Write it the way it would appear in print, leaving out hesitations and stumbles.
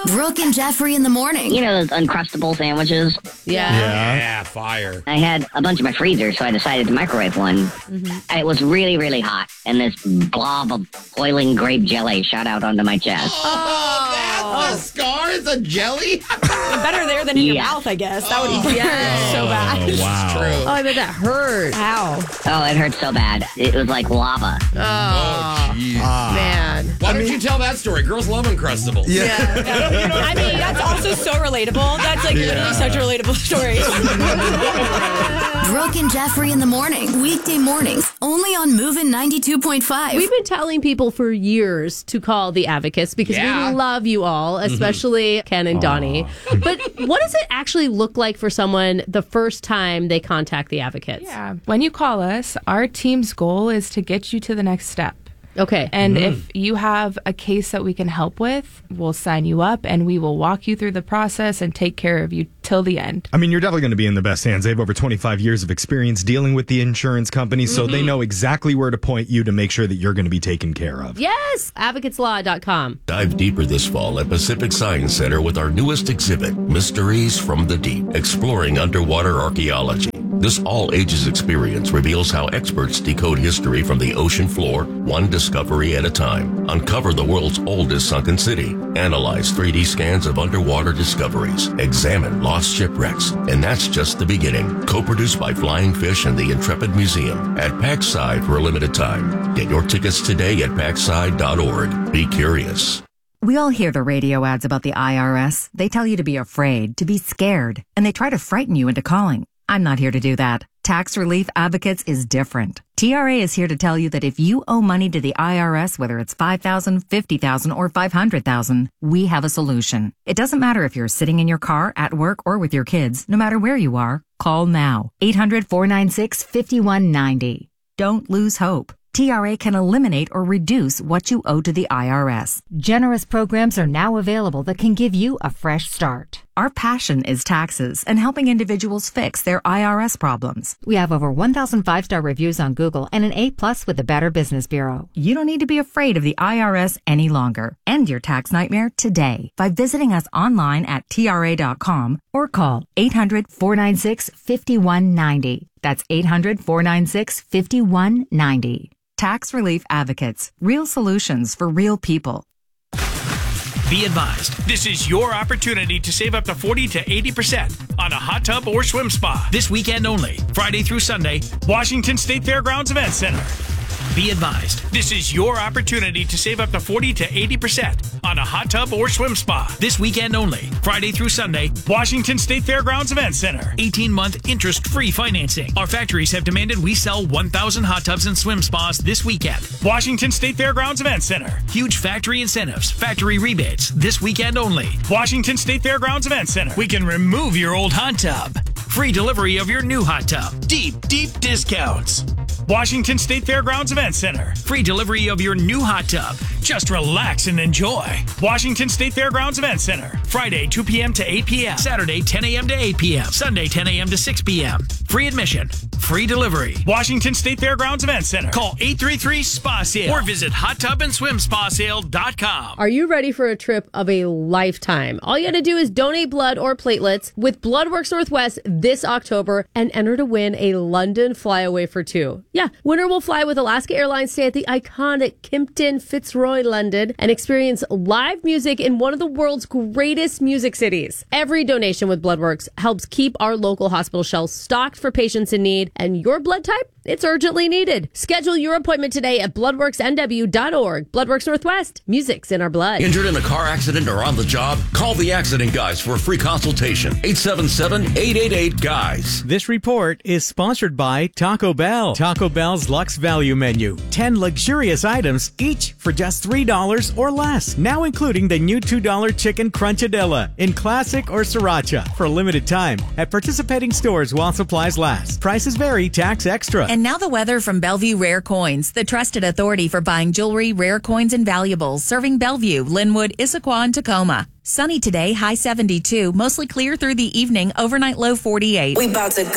Brooke and Jeffrey in the morning. You know those Uncrustable sandwiches? Yeah, fire. I had a bunch in my freezer, so I decided to microwave one. Mm-hmm. It was really, really hot, and this blob of boiling grape jelly shot out onto my chest. Oh, that's a scar? It's a jelly? Better there than in your mouth, I guess. That would be so bad. Wow. True. Oh, I bet that hurt. Ow. Oh, it hurt so bad. It was like lava. Oh, jeez. Man. Why don't you tell that story? Girls love Uncrustables. Yeah. I mean, that's also so relatable. That's like literally such a relatable story. Brooke and Jeffrey in the morning. Weekday mornings. Only on Movin' 92.5. We've been telling people for years to call the Advocates because we love you all, especially Ken and Donnie. But what does it actually look like for someone the first time they contact the Advocates? Yeah. When you call us, our team's goal is to get you to the next step. Okay. And if you have a case that we can help with, we'll sign you up and we will walk you through the process and take care of you till the end. I mean, you're definitely going to be in the best hands. They have over 25 years of experience dealing with the insurance companies, so they know exactly where to point you to make sure that you're going to be taken care of. Yes! AdvocatesLaw.com. Dive deeper this fall at Pacific Science Center with our newest exhibit, Mysteries from the Deep, exploring underwater archaeology. This all-ages experience reveals how experts decode history from the ocean floor, one discovery at a time, uncover the world's oldest sunken city, analyze 3D scans of underwater discoveries, examine lost shipwrecks, and that's just the beginning. Co-produced by Flying Fish and the Intrepid Museum at PacSci for a limited time. Get your tickets today at pacsci.org. Be curious. We all hear the radio ads about the IRS. They tell you to be afraid, to be scared, and they try to frighten you into calling. I'm not here to do that. Tax Relief Advocates is different. TRA is here to tell you that if you owe money to the IRS, whether it's $5,000, $50,000, or $500,000, we have a solution. It doesn't matter if you're sitting in your car, at work, or with your kids. No matter where you are, call now. 800-496-5190. Don't lose hope. TRA can eliminate or reduce what you owe to the IRS. Generous programs are now available that can give you a fresh start. Our passion is taxes and helping individuals fix their IRS problems. We have over 1,000 5-star reviews on Google and an A+ with the Better Business Bureau. You don't need to be afraid of the IRS any longer. End your tax nightmare today by visiting us online at TRA.com or call 800-496-5190. That's 800-496-5190. Tax Relief Advocates. Real solutions for real people. Be advised, this is your opportunity to save up to 40 to 80% on a hot tub or swim spa. This weekend only, Friday through Sunday, Washington State Fairgrounds Event Center. Be advised, this is your opportunity to save up to 40 to 80% on a hot tub or swim spa. This weekend only, Friday through Sunday, Washington State Fairgrounds Event Center. 18-month interest-free financing. Our factories have demanded we sell 1,000 hot tubs and swim spas this weekend. Washington State Fairgrounds Event Center. Huge factory incentives, factory rebates, this weekend only. Washington State Fairgrounds Event Center. We can remove your old hot tub. Free delivery of your new hot tub. Deep, deep discounts. Washington State Fairgrounds Event Center. Free delivery of your new hot tub. Just relax and enjoy. Washington State Fairgrounds Event Center. Friday, 2 p.m. to 8 p.m. Saturday, 10 a.m. to 8 p.m. Sunday, 10 a.m. to 6 p.m. Free admission. Free delivery. Washington State Fairgrounds Event Center. Call 833-SPA-SALE or visit hottubandSwimSpaSale.com. Are you ready for a trip of a lifetime? All you got to do is donate blood or platelets with Bloodworks Northwest this October and enter to win a London flyaway for two. Yeah, winner will fly with Alaska Airlines, stay at the iconic Kimpton Fitzroy London, and experience live music in one of the world's greatest music cities. Every donation with Bloodworks helps keep our local hospital shelves stocked for patients in need, and your blood type, it's urgently needed. Schedule your appointment today at bloodworksnw.org. Bloodworks Northwest, music's in our blood. Injured in a car accident or on the job? Call the Accident Guys for a free consultation. 877-888-GUYS. This report is sponsored by Taco Bell. Taco Bell's Luxe Value Menu. 10 luxurious items, each for just $3 or less. Now including the new $2 Chicken Crunchadilla in Classic or Sriracha for a limited time at participating stores while supplies last. Prices vary, tax extra. And now the weather from Bellevue Rare Coins, the trusted authority for buying jewelry, rare coins, and valuables, serving Bellevue, Linwood, Issaquah, and Tacoma. Sunny today, high 72, mostly clear through the evening, overnight low 48. We about to go.